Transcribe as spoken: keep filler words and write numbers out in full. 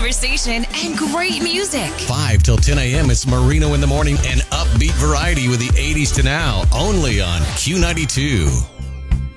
conversation, and great music. five till ten a.m. It's Marino in the Morning and upbeat variety with the eighties to now, only on Q ninety-two.